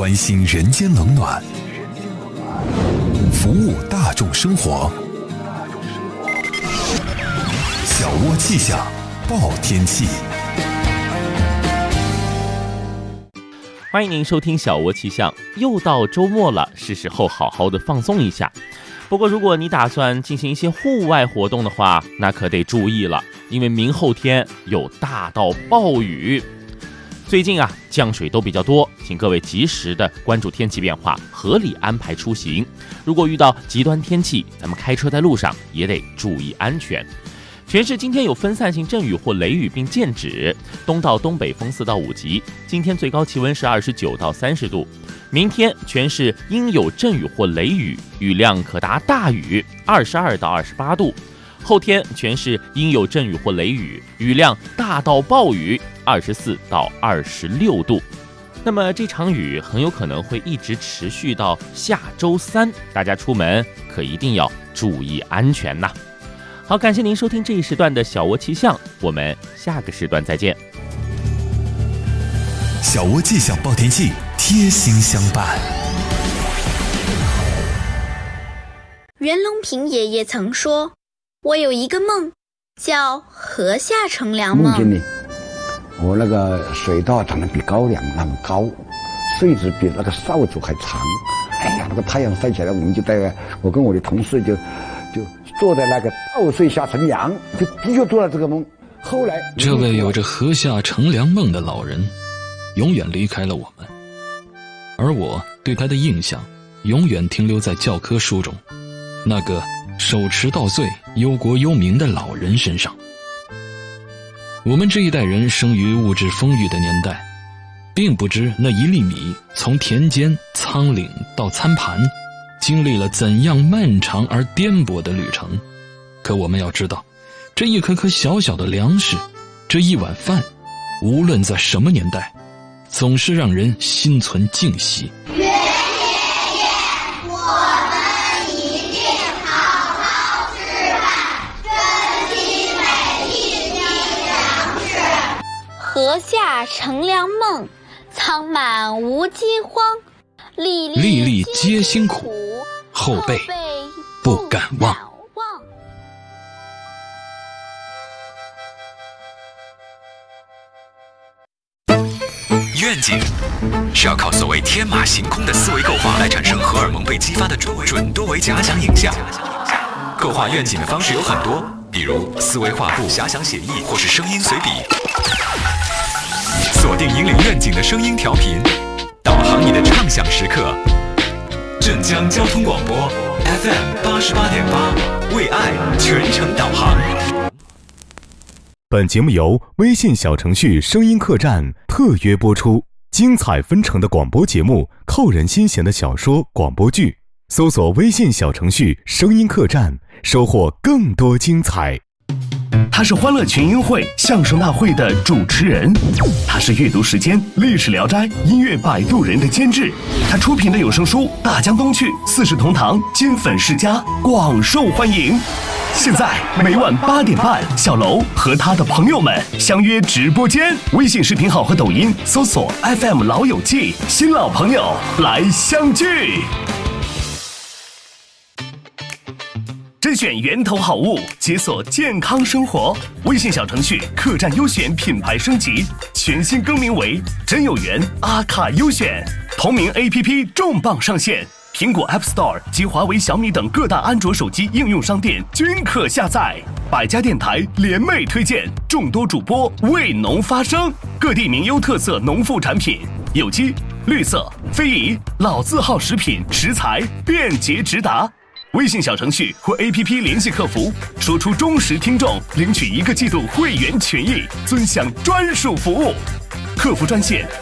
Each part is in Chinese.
关心人间冷暖，服务大众生活。小窝气象报天气。 欢迎您收听小窝气象，又到周末了，是时候好好的放松一下。不过如果你打算进行一些户外活动的话，那可得注意了，因为明后天有大到暴雨。最近降水都比较多，请各位及时的关注天气变化，合理安排出行。如果遇到极端天气，咱们开车在路上也得注意安全。全市今天有分散性阵雨或雷雨并见指，东到东北风4到5级。今天最高气温是29到30度。明天全市应有阵雨或雷雨，雨量可达大雨，22到28度。后天全市应有阵雨或雷雨，雨量大到暴雨，24到26度。那么这场雨很有可能会一直持续到下周3，大家出门可一定要注意安全呐。好，感谢您收听这一时段的小窝气象，我们下个时段再见。 小窝气象报天气，贴心相伴。 袁隆平爷爷曾说，我有一个梦，叫河下乘凉梦。 梦见呢，我那个水稻长得比高粱那么高，穗子比那个扫帚还长。哎呀，那个太阳晒起来，我们就我跟我的同事就坐在那个稻穗下乘凉，就的确做了这个梦。后来， 这位有着河下乘凉梦的老人，永远离开了我们，而我对他的印象，永远停留在教科书中，那个手持稻穗、忧国忧民的老人身上。我们这一代人生于物质丰裕的年代，并不知那一粒米从田间、仓廪到餐盘，经历了怎样漫长而颠簸的旅程。可我们要知道，这一颗颗小小的粮食，这一碗饭，无论在什么年代，总是让人心存敬惜。 袁爷爷，我们一定好好吃饭，珍惜每一滴粮食。 河下乘凉梦，仓满无饥荒，粒粒皆辛苦， 后辈不敢忘。 愿景是要靠所谓天马行空的思维构画来产生荷尔蒙被激发的准多维假想影像。构画愿景的方式有很多，比如思维画布、遐想写意或是声音随笔。锁定引领愿景的声音调频，导航你的畅想时刻。镇江交通广播 FM 88.8，为爱全程导航。 本节目由微信小程序声音客栈特约播出，精彩纷呈的广播节目，扣人心弦的小说、广播剧，搜索微信小程序声音客栈，收获更多精彩。 他是欢乐群英会相声大会的主持人，他是阅读时间、历史聊斋、音乐摆渡人的监制，他出品的有声书《大江东去》、四世同堂、金粉世家广受欢迎。现在每晚8点半，小楼和他的朋友们相约直播间，微信视频号和抖音搜索 FM 老友记，新老朋友来相聚。甄选源头好物，解锁健康生活。微信小程序客栈优选品牌升级，全新更名为真有缘阿卡优选。同名 APP 重磅上线，苹果 App Store 及华为、小米等各大安卓手机应用商店均可下载。百家电台联袂推荐，众多主播为农发声，各地名优特色农副产品，有机、绿色、非遗、老字号食品食材便捷直达。微信小程序或 APP 联系客服，说出忠实听众，领取1个季度会员权益，尊享专属服务。客服专线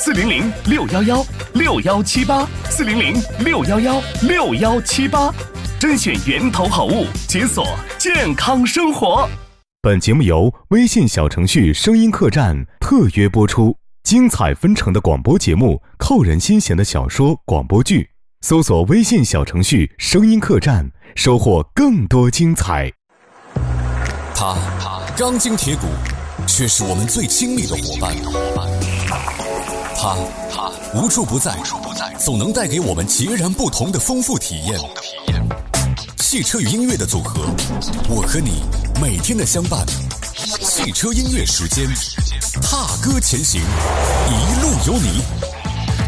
400-611-6178，400-611-6178，甄选源头好物，解锁健康生活。 本节目由微信小程序声音客栈特约播出，精彩纷呈的广播节目，扣人心弦的小说、广播剧，搜索微信小程序声音客栈，收获更多精彩。 他钢筋铁骨，却是我们最亲密的伙伴。 它无处不在，总能带给我们截然不同的丰富体验。汽车与音乐的组合，我和你每天的相伴。汽车音乐时间，踏歌前行，一路有你。